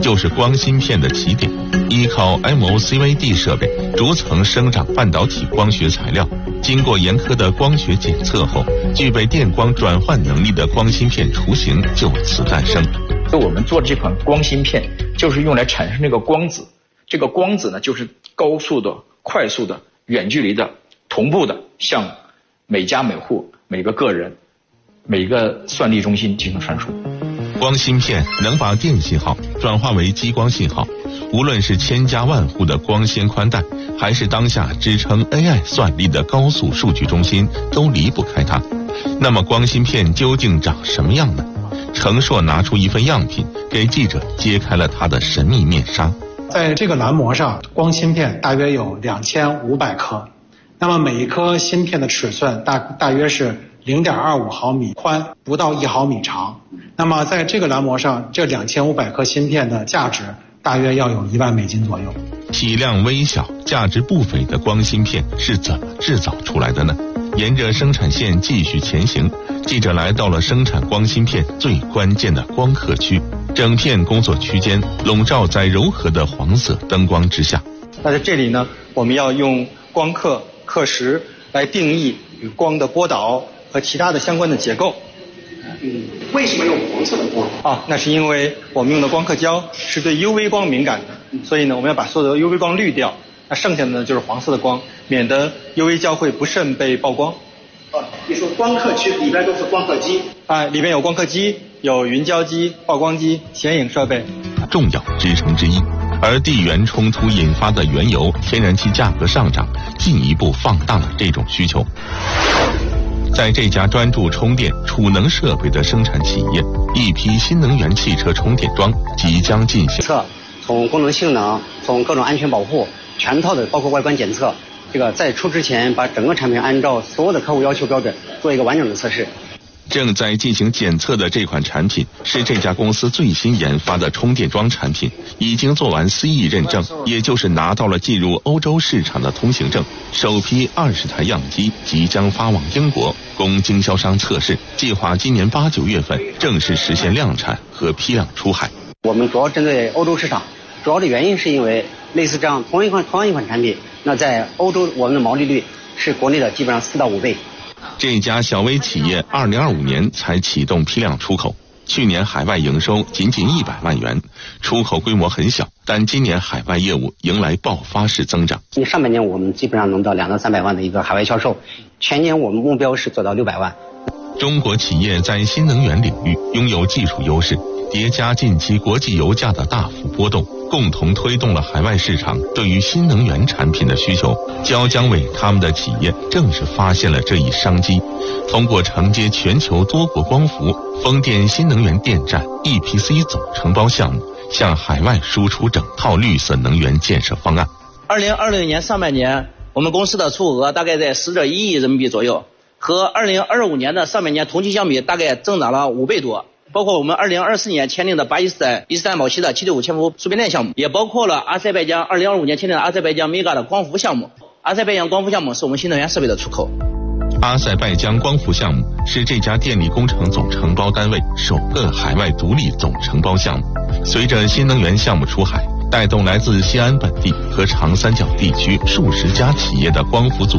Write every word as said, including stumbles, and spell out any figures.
就是光芯片的起点。依靠 M O C V D 设备逐层生长半导体光学材料，经过严苛的光学检测后，具备电光转换能力的光芯片雏形就此诞生。 我们做的这款光芯片就是用来产生这个光子，这个光子呢就是高速的、快速的、远距离的、同步的向每家每户、每个个人、每个算力中心进行传输。 光芯片能把电信号转化为激光信号，无论是千家万户的光纤宽带，还是当下支撑 A I 算力的高速数据中心，都离不开它。那么光芯片究竟长什么样呢？程硕拿出一份样品，给记者揭开了它的神秘面纱。 在这个蓝膜上，光芯片大约有两千五百颗，那么每一颗芯片的尺寸大大约是零点二五毫米宽，不到一毫米长。那么在这个蓝膜上，这两千五百颗芯片的价值大约要有一万美金左右。 体量微小、价值不菲的光芯片是怎么制造出来的呢？沿着生产线继续前行，记者来到了生产光芯片最关键的光刻区。整片工作区间笼罩在柔和的黄色灯光之下。 那在这里呢，我们要用光刻、刻蚀来定义与光的波导和其他的相关的结构。 嗯，为什么用黄色的光？ 啊，那是因为我们用的光刻胶是对 U V 光敏感的，所以呢，我们要把所有的 U V 光滤掉，那剩下的呢就是黄色的光，免得 U V 胶会不慎被曝光。 啊，你说光刻区里边都是光刻机？ 啊，里边有光刻机，有云胶机、曝光机、显影设备， 重要支撑之一。而地缘冲突引发的原油、天然气价格上涨，进一步放大了这种需求。在这家专注充电储能设备的生产企业，一批新能源汽车充电桩即将进行测，从功能性能，从各种安全保护，全套的包括外观检测，这个在出之前把整个产品按照所有的客户要求标准做一个完整的测试。 正在进行检测的这款产品是这家公司最新研发的充电桩产品，已经做完 C E 认证，也就是拿到了进入欧洲市场的通行证。首批二十台样机即将发往英国，供经销商测试，计划今年八九月份正式实现量产和批量出海。 我们主要针对欧洲市场，主要的原因是因为类似这样同一款同样一款产品，那在欧洲我们的毛利率是国内的基本上四到五倍。 这家小微企业二零二五年才启动批量出口，去年海外营收仅仅一百万元，出口规模很小，但今年海外业务迎来爆发式增长。 上半年我们基本上能到两到三百万的一个海外销售，全年我们目标是做到六百万。 中国企业在新能源领域拥有技术优势，叠加近期国际油价的大幅波动，共同推动了海外市场对于新能源产品的需求。椒江伟他们的企业正是发现了这一商机，通过承接全球多国光伏、风电新能源电站 E P C 总承包项目，向海外输出整套绿色能源建设方案。 二零二零年上半年，我们公司的出口额大概在十点一亿人民币左右，和二零二五年的上半年同期相比，大概增长了五倍多。包括我们二零二四年签订的巴基斯坦伊斯坦堡西的七六五千伏输变电项目，也包括了阿塞拜疆二零二五年签订的阿塞拜疆 Mega 的光伏项目。阿塞拜疆光伏项目是我们新能源设备的出口。 阿塞拜疆光伏项目是这家电力工程总承包单位首个海外独立总承包项目。随着新能源项目出海，带动来自西安本地和长三角地区数十家企业的光伏组